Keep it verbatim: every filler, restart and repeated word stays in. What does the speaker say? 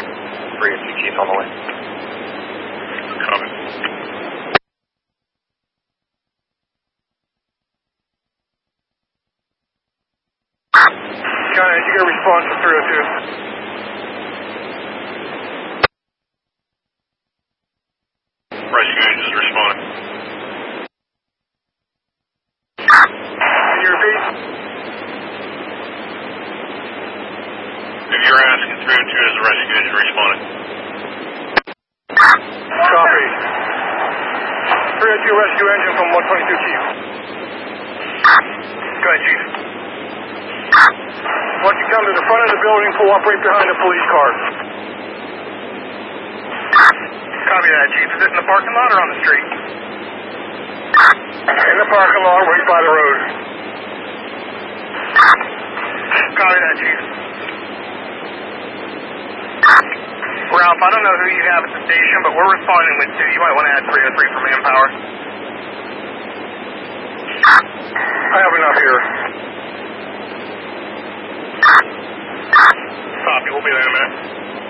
three oh two Chief on the way. Copy. County, did you get a response to three oh two? Rescue engines responding. Can you repeat? If you're asking, three oh two is the rescue engine responding. Copy. three oh two rescue engine from one twenty-two Chief. Go ahead, Chief. Once you come to the front of the building, pull up right behind the police car. Copy that, Chief. Is it in the parking lot or on the street? In the parking lot, right by the road. Copy that, Chief. Ralph, I don't know who you have at the station, but we're responding with two. You might want to add three oh three for manpower. I have enough here. Copy. We'll be there in a minute.